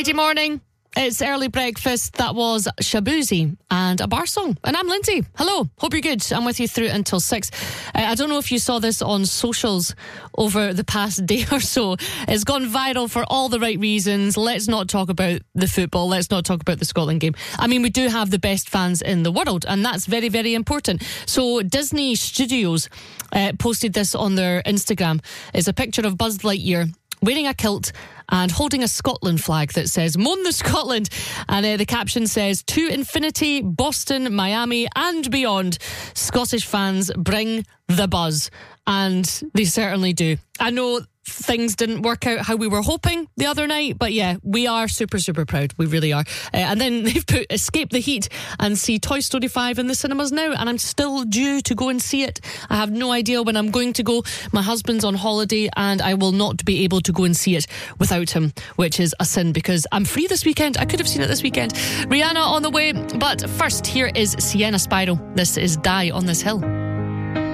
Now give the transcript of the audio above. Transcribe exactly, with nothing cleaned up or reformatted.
Friday morning. It's early breakfast. That was Shabuzi and a bar song. And I'm Lindsay. Hello. Hope you're good. I'm with you through until six. Uh, I don't know if you saw this on socials over the past day or so. It's gone viral for all the right reasons. Let's not talk about the football. Let's not talk about the Scotland game. I mean, we do have the best fans in the world, and that's very, very important. So Disney Studios uh, posted this on their Instagram. It's a picture of Buzz Lightyear wearing a kilt and holding a Scotland flag that says Moan the Scotland, and uh, the caption says, to infinity, Boston, Miami and beyond, Scottish fans bring the buzz. And they certainly do. I know things didn't work out how we were hoping the other night, but yeah, we are super, super proud. We really are. Uh, and then they've put Escape the Heat and see Toy Story five in the cinemas now, and I'm still due to go and see it. I have no idea when I'm going to go. My husband's on holiday and I will not be able to go and see it without him, which is a sin because I'm free this weekend. I could have seen it this weekend. Rihanna on the way, but first, here is Sienna Spyro. This is Die on This Hill.